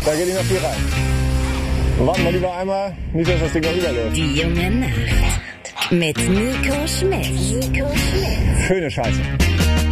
Da geht ihm noch viel rein. Warten wir lieber einmal, nicht, dass das Ding noch überläuft. Die junge Nacht mit Nico Schmidt. Schöne Scheiße.